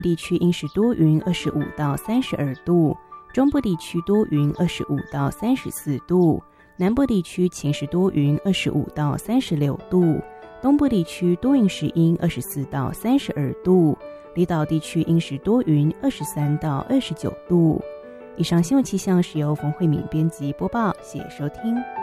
地区阴时多云25到32度，中部地区多云25到34度，南部地区晴时多云25到36度，东部地区多云时阴24到32度，离岛地区阴时多云23到29度。以上新闻气象是由冯慧敏编辑播报，谢谢收听。